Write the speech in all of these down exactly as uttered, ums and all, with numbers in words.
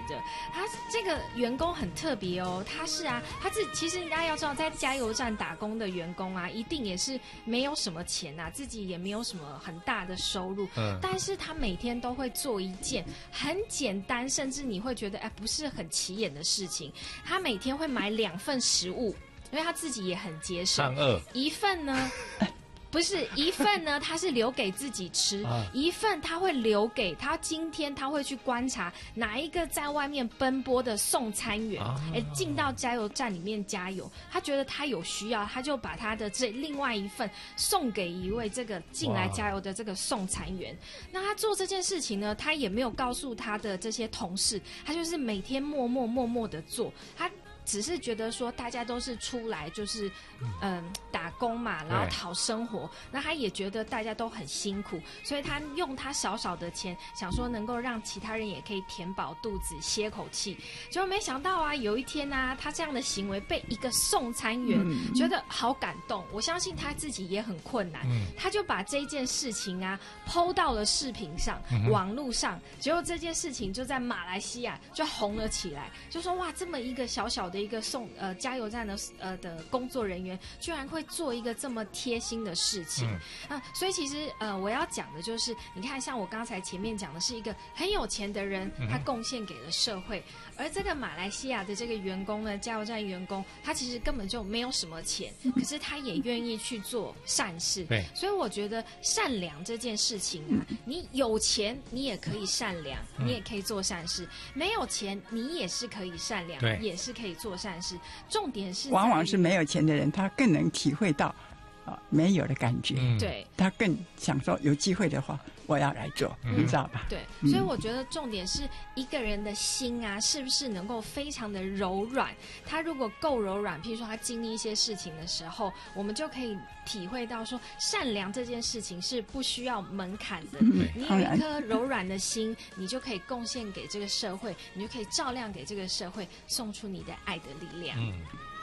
的。他这个员工很特别哦，他是啊，他自其实大家要知道，在加油站打工的员工啊，一定也是没有什么钱啊，自己也没有什么很大的收入，嗯，但是他每天都会做一件很简单，甚至你会觉得哎不是很起眼的事情。他每天会买两份食物，因为他自己也很节省，一份呢。不是一份呢，他是留给自己吃；啊、一份他会留给他今天他会去观察哪一个在外面奔波的送餐员，哎、啊，进到加油站里面加油，他觉得他有需要，他就把他的这另外一份送给一位这个进来加油的这个送餐员。那他做这件事情呢，他也没有告诉他的这些同事，他就是每天默默默默的做，他。只是觉得说大家都是出来就是嗯打工嘛，然后讨生活，那他也觉得大家都很辛苦，所以他用他少少的钱想说能够让其他人也可以填饱肚子歇口气。结果没想到啊，有一天啊，他这样的行为被一个送餐员觉得好感动，我相信他自己也很困难，他就把这件事情啊 po 到了视频上、网络上，结果这件事情就在马来西亚就红了起来，就说哇，这么一个小小的一个送呃加油站的呃的工作人员，居然会做一个这么贴心的事情啊、嗯呃！所以其实呃我要讲的就是，你看像我刚才前面讲的是一个很有钱的人，他贡献给了社会，而这个马来西亚的这个员工呢，加油站员工，他其实根本就没有什么钱，可是他也愿意去做善事。对，所以我觉得善良这件事情啊，你有钱你也可以善良，你也可以做善事；没有钱你也是可以善良，也是可以做善事。重点是往往是没有钱的人，他更能体会到啊、呃、没有的感觉， 对、嗯， 他更想说有机会的话我要来做，嗯、你知道吧？ 对，所以我觉得重点是一个人的心啊，是不是能够非常的柔软？他如果够柔软，譬如说他经历一些事情的时候，我们就可以体会到说，善良这件事情是不需要门槛的。嗯、你有一颗柔软的心，你就可以贡献给这个社会，你就可以照亮给这个社会，送出你的爱的力量。嗯，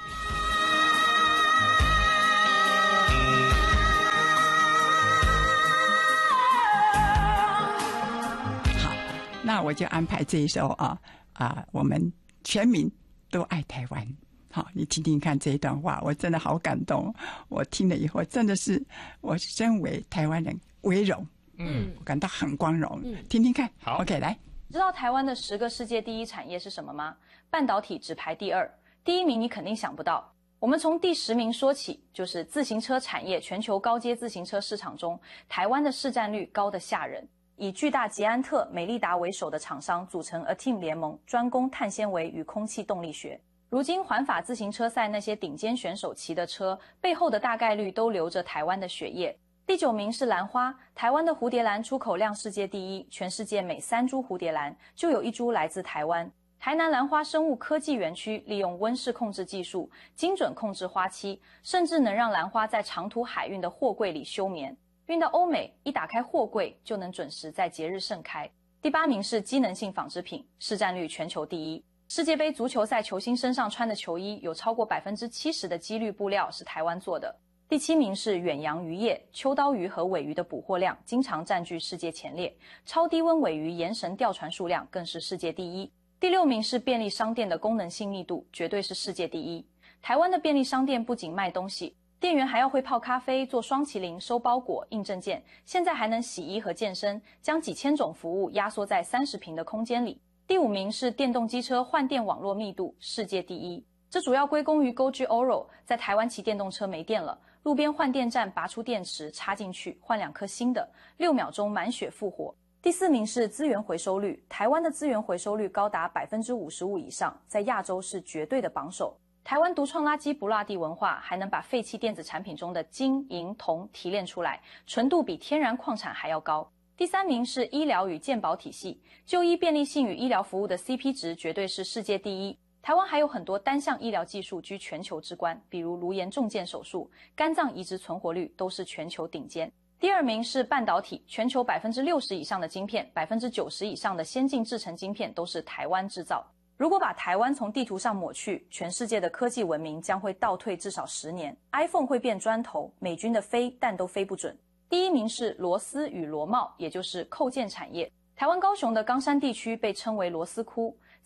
那我就安排这一首啊啊，我们全民都爱台湾。好，你听听看这一段话，我真的好感动。我听了以后，真的是我身为台湾人为荣，嗯，我感到很光荣。嗯，听听看。好 ，OK， 来。 知道台湾的十个世界第一产业是什么吗？半导体只排第二，第一名你肯定想不到。我们从第十名说起，就是自行车产业全球高阶自行车市场中，台湾的市占率高得吓人。以巨大捷安特、美利达为首的厂商组成 A Team 联盟，专攻碳纤维与空气动力学。如今环法自行车赛那些顶尖选手骑的车，背后的大概率都流着台湾的血液。第九名是兰花，台湾的蝴蝶兰出口量世界第一，全世界每三株蝴蝶兰就有一株来自台湾。台南兰花生物科技园区利用温室控制技术，精准控制花期，甚至能让兰花在长途海运的货柜里休眠。运到欧美，一打开货柜就能准时在节日盛开。第八名是机能性纺织品，市占率全球第一。世界杯足球赛球星身上穿的球衣，有超过百分之七十的几率布料是台湾做的。第七名是远洋渔业，秋刀鱼和尾鱼的捕获量经常占据世界前列，超低温尾鱼延绳吊船数量更是世界第一。第六名是便利商店的功能性密度，绝对是世界第一。台湾的便利商店不仅卖东西，店员还要会泡咖啡、做双麒麟、收包裹、印证件，现在还能洗衣和健身，将几千种服务压缩在三十平的空间里。第五名是电动机车换电网络密度，世界第一。这主要归功于 Goji Oro， 在台湾骑电动车没电了，路边换电站拔出电池插进去，换两颗新的，六秒钟满血复活。第四名是资源回收率，台湾的资源回收率高达 百分之五十五 以上，在亚洲是绝对的榜首。台湾独创垃圾不落地文化，还能把废弃电子产品中的金、银、铜提炼出来，纯度比天然矿产还要高。第三名是医疗与健保体系，就医便利性与医疗服务的 C P 值绝对是世界第一。台湾还有很多单项医疗技术居全球之冠，比如颅炎重建手术、肝脏移植存活率都是全球顶尖。第二名是半导体，全球 百分之六十 以上的晶片， 百分之九十 以上的先进制程晶片都是台湾制造。如果把台湾从地图上抹去，全世界的科技文明将会倒退至少十年， iPhone 会变砖头，美军的飞弹都飞不准。第一名是螺丝与螺帽，也就是扣件产业。台湾高雄的冈山地区被称为螺丝窟，